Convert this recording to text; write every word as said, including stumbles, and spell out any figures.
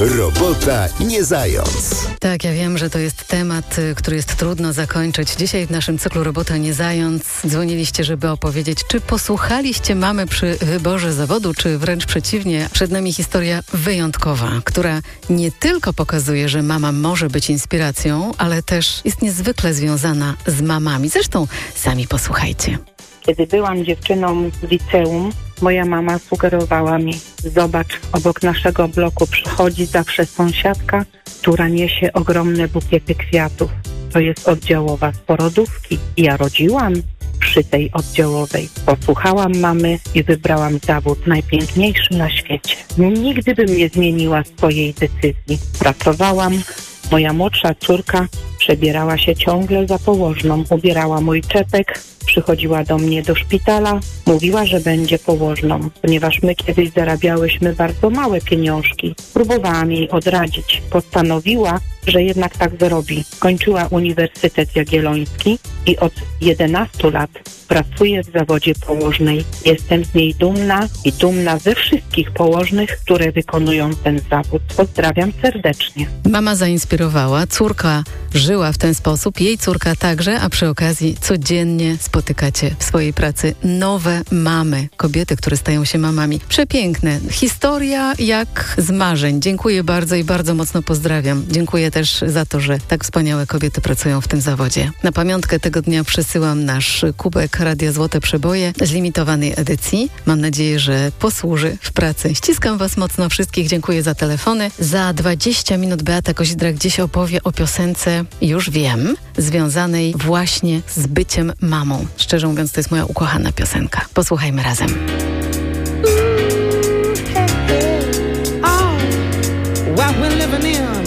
Robota nie zając. Tak, ja wiem, że to jest temat, który jest trudno zakończyć. Dzisiaj w naszym cyklu Robota nie zając dzwoniliście, żeby opowiedzieć, czy posłuchaliście mamy przy wyborze zawodu, czy wręcz przeciwnie. Przed nami historia wyjątkowa, która nie tylko pokazuje, że mama może być inspiracją, ale też jest niezwykle związana z mamami. Zresztą sami posłuchajcie. Kiedy byłam dziewczyną w liceum, moja mama sugerowała mi: zobacz, obok naszego bloku przychodzi zawsze sąsiadka, która niesie ogromne bukiety kwiatów. To jest oddziałowa z porodówki. Ja rodziłam przy tej oddziałowej. Posłuchałam mamy i wybrałam zawód najpiękniejszy na świecie. Nigdy bym nie zmieniła swojej decyzji. Pracowałam. Moja młodsza córka przebierała się ciągle za położną. Ubierała mój czepek. Przychodziła do mnie do szpitala, mówiła, że będzie położną, ponieważ my kiedyś zarabiałyśmy bardzo małe pieniążki. Próbowałam jej odradzić. Postanowiła, że jednak tak zrobi. Kończyła Uniwersytet Jagielloński i od jedenastu lat pracuje w zawodzie położnej. Jestem z niej dumna i dumna ze wszystkich położnych, które wykonują ten zawód. Pozdrawiam serdecznie. Mama zainspirowała, córka żyła w ten sposób, jej córka także, a przy okazji codziennie spotykacie w swojej pracy nowe mamy, kobiety, które stają się mamami. Przepiękne. Historia jak z marzeń. Dziękuję bardzo i bardzo mocno pozdrawiam. Dziękuję też za to, że tak wspaniałe kobiety pracują w tym zawodzie. Na pamiątkę tego dnia przesyłam nasz kubek Radia Złote Przeboje z limitowanej edycji. Mam nadzieję, że posłuży w pracy. Ściskam Was mocno wszystkich. Dziękuję za telefony. Za dwadzieścia minut Beata Kozidra gdzieś opowie o piosence, już wiem, związanej właśnie z byciem mamą. Szczerze mówiąc, to jest moja ukochana piosenka. Posłuchajmy razem. What we're living in